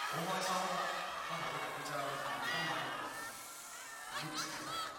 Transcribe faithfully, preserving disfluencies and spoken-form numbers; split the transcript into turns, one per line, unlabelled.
好開心，翻嚟呢度就談今晚演出。